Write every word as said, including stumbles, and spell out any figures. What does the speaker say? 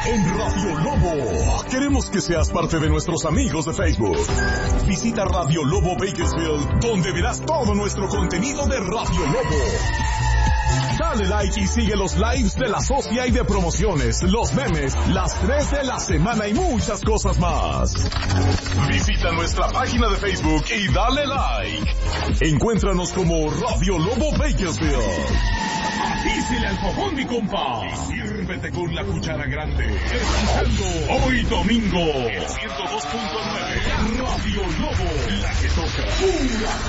en Radio Lobo. Queremos que seas parte de nuestros amigos de Facebook. Visita Radio Lobo Bakersfield, donde verás todo nuestro contenido de Radio Lobo. Dale like y sigue los lives de la socia y de promociones, los memes, las tres de la semana y muchas cosas más. Visita nuestra página de Facebook y dale like. Encuéntranos como Radio Lobo Bakersfield. Dísele al cojón, mi compa. Y sírvete con la cuchara grande. Escuchando hoy domingo, el ciento dos punto nueve, Radio Lobo, la que toca pura